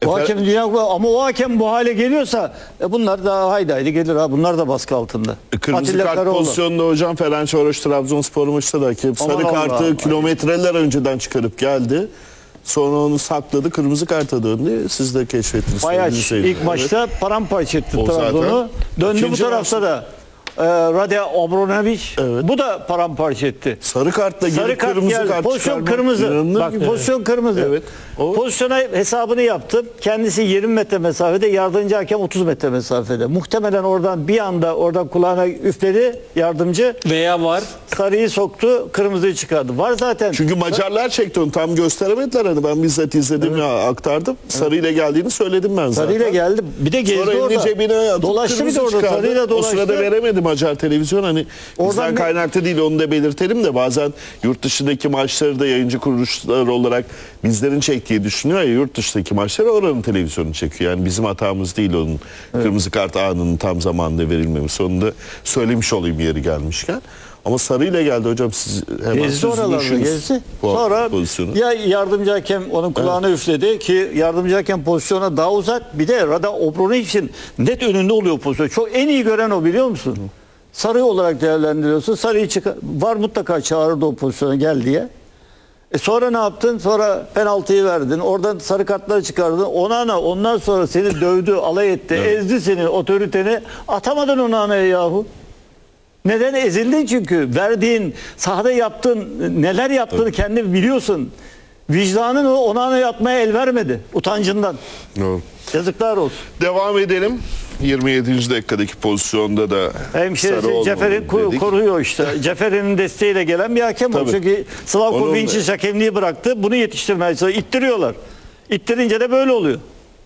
O hakem Dünya Kupası ama o hakem bu hale geliyorsa bunlar da haydi gelir ha. Bunlar da baskı altında. Kırmızı Atilla kart Karaoğlu. pozisyonunda hocam Ferencvaroş Trabzonspor maçta da hakem sarı Aman kartı Allah'ım. kilometreler önceden çıkarıp geldi. Sonra onu sakladı, kırmızı karta döndü. Siz de keşfettiniz. Bayaç ilk maçta paramparça etti O Trabzon'u. zaten. Döndü bu İkinci tarafta da Rade Obronovic Evet. bu da paramparça etti. Sarı kartla Sarı gelip kart kırmızı geldi. kart Pozisyon çıkarmak kırmızı. inanılır Bak gibi. pozisyon kırmızı. Evet. O- Pozisyona hesabını yaptım. Kendisi 20 metre mesafede, yardımcı hakem 30 metre mesafede. Muhtemelen oradan bir anda oradan kulağına üfledi yardımcı. Veya var. Sarıyı soktu, kırmızıyı çıkardı. Var zaten. Çünkü Macarlar çekti onu, tam gösteremediler. Hani ben bizzat izledim ya, aktardım. Sarıyla geldiğini söyledim ben zaten. Sarıyla geldi. Bir de gezdi Sonra elini orada. cebine atıp Dolaştı bir kırmızı de orada. çıkardı. Sarıyla O dolaştı. sırada veremedi Macar televizyon. Hani Oradan bizden bir- kaynaklı değil, onu da belirtelim de bazen yurt dışındaki maçları da yayıncı kuruluşlar olarak bizlerin çektiği düşünüyor ya, yurt dışındaki maçları oranın televizyonu çekiyor. Yani bizim hatamız değil onun kırmızı kart anının tam zamanında verilmemesi. Onu da söylemiş olayım yeri gelmişken. Ama sarıyla geldi hocam, siz hemen Gezdi siz oralarda, düşünün gezdi. bu Sonra pozisyonu. ya yardımcı hakem onun kulağına üfledi ki yardımcı hakem pozisyona daha uzak. Bir de Rada Obronovic'in net önünde oluyor pozisyon. Çok en iyi gören o, biliyor musun? Sarı olarak değerlendiriyorsun. Sarıyı var mutlaka çağırırdı o pozisyona gel diye. Sonra ne yaptın? Sonra penaltıyı verdin. Oradan sarı kartları çıkardın. Ondan sonra seni dövdü, alay etti, ezdi senin otoriteni. Atamadın Onana'ya yahu. Neden? Ezildin çünkü. Verdiğin, sahada yaptığın, neler yaptığını kendin biliyorsun. Vicdanın Onana'ya yatmaya el vermedi. Utancından. Doğru. Yazıklar olsun. Devam edelim. 27. dakikadaki pozisyonda da sarı Hemşerisi olmadı Cefer'i dedik. koruyor işte. Cefer'in desteğiyle gelen bir hakem o. Tabii. Çünkü Slavko Onun- Vinčić hakemliği bıraktı. Bunu yetiştirmeye çalışıyor. İttiriyorlar. İttirince de böyle oluyor.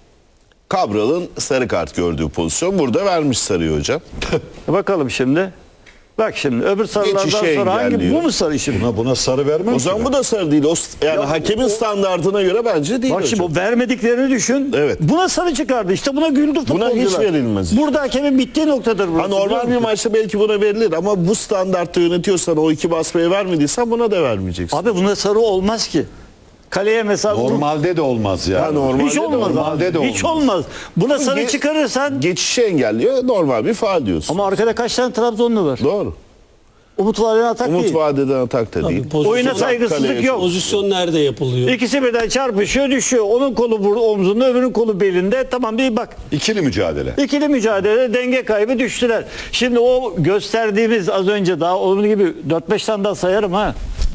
Kabral'ın sarı kart gördüğü pozisyon, burada vermiş sarıyı hocam. Bakalım şimdi. Bak şimdi öbür sarılardan Geçişi sonra hangi engelliyor. bu mu sarı şimdi? Buna sarı vermem O ki zaman ben. bu da sarı değil. Yani Ya hakemin o- standartına göre bence değil Bak şimdi hocam. o vermediklerini düşün. Evet. Buna sarı çıkardı. İşte buna güldü futbolcular. hiç verilmez. Burada hakemin bittiği noktadır burası. Ha, normal bir maçta belki buna verilir ama bu standartta yönetiyorsan, o iki basmayı vermediysen buna da vermeyeceksin. Abi buna sarı olmaz ki. Kaleye mesela Normalde de olmaz ya. Ha, normalde hiç de olmaz. Normalde de Hiç olmaz. Buna sarı Ge- çıkarırsan Geçişi engelliyor, normal bir faal diyorsun. ama arkada kaç tane Trabzonlu var? Doğru. Umut vadeden atak Umut değil. vadeden atak da değil. pozisyon- Oyuna saygısızlık kaleye- yok. Pozisyon nerede yapılıyor? İkisi birden çarpışıyor, düşüyor. Onun kolu burada omzunda, öbürünün kolu belinde. Tamam, bir bak. İkili mücadele. İkili mücadelede denge kaybı, düştüler. Şimdi o gösterdiğimiz az önce daha onun gibi 4-5 tane daha sayarım ha.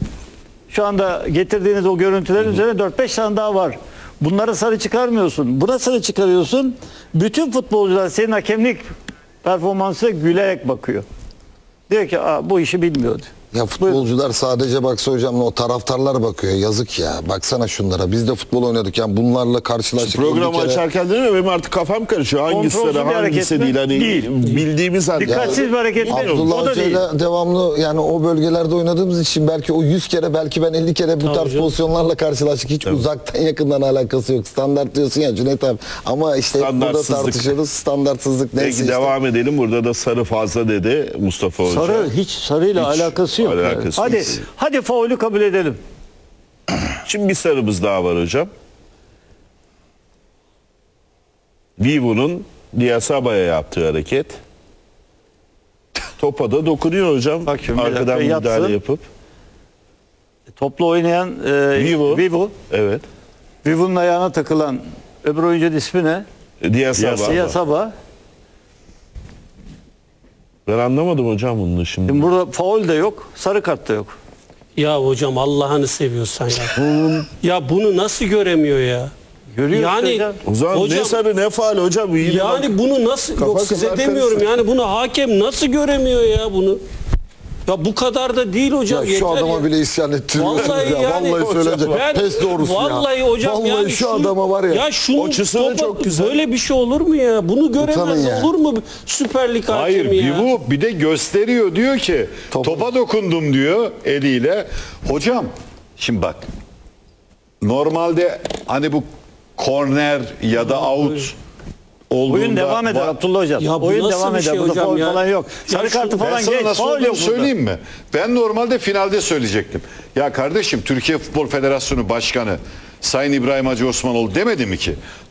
Şu anda getirdiğiniz o görüntülerin üzerine 4-5 tane daha var. Bunları sarı çıkarmıyorsun. Buna sarı çıkarıyorsun. Bütün futbolcular senin hakemlik performansına gülerek bakıyor. Diyor ki bu işi bilmiyordu. Ya futbolcular sadece baksa hocam, o taraftarlar bakıyor. Yazık ya. Baksana şunlara. Biz de futbol oynadık. Yani bunlarla karşılaştık. Programı 50 kere. açarken değil mi? Benim artık kafam karışıyor. Hangisi Kontrolsüz de bir hareket hangisi mi? değil. Hani Değil. bildiğimiz halde. Dikkatsiz bir hareket mi? Abdullah O da değil. Hoca'yla devamlı, yani o bölgelerde oynadığımız için belki o 100 kere, belki ben 50 kere bu Tabii tarz canım. pozisyonlarla karşılaştık. Hiç uzaktan yakından alakası yok. Standart diyorsun ya Cüneyt abi. Ama işte hep burada Standartsızlık. tartışıyoruz. Standartsızlık neyse Peki işte. devam edelim. Burada da sarı fazla dedi Mustafa Hoca. Sarı, hiç sarıyla Hiç alakası yok. alakası Hadi yok. hadi faulü kabul edelim. Şimdi bir sarımız daha var hocam. Vivo'nun Diasaba'ya yaptığı hareket. Topa da dokunuyor hocam. Bak şimdi bir arkadan dakika, müdahale yatsın. yapıp. Topla oynayan Vivo. Evet. Vivo'nun ayağına takılan öbür oyuncunun ismi ne? Diasaba. Siyasaba. Ben anlamadım hocam bunu şimdi. Şimdi burada faul de yok, sarı kart da yok. Ya hocam Allah'ını seviyorsan ya. Ya bunu nasıl göremiyor ya? Görüyor Yani hocam. O zaman hocam, ne sarı ne faal hocam. İyi de bak. yani bunu nasıl Kafa yok size kadar demiyorum karışık. yani bunu hakem nasıl göremiyor ya bunu? Ya bu kadar da değil hocam. Ya yeter şu adama ya. bile isyan ettiriyorsunuz Vallahi ya. yani Vallahi söyleyecek. ben- Pes doğrusu ya. Vallahi hocam Vallahi yani şu adama var ya. Ya şunun Açısı da çok güzel. Böyle bir şey olur mu ya? Bunu göremez Utanın ya. olur mu Süper Lig Hayır, hakemi ya? bu bir de gösteriyor, diyor ki topa dokundum diyor eliyle. Hocam şimdi bak, normalde hani bu korner ya da out olduğunda Oyun devam eder Abdullah hocam. Ya bu Oyun nasıl devam bir eder. şey Burada hocam faul ya? falan yok. Ya Sarı şu- kartı Ben falan sana geç. nasıl Faul olduğunu yok burada. söyleyeyim mi? Ben normalde finalde söyleyecektim. Ya kardeşim, Türkiye Futbol Federasyonu Başkanı Sayın İbrahim Hacı Osmanoğlu demedi mi ki